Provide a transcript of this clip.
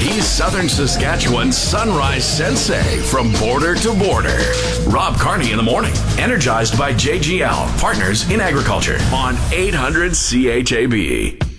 He's Southern Saskatchewan's sunrise sensei from border to border. Rob Carney in the morning, energized by JGL, partners in agriculture on 800 CHAB.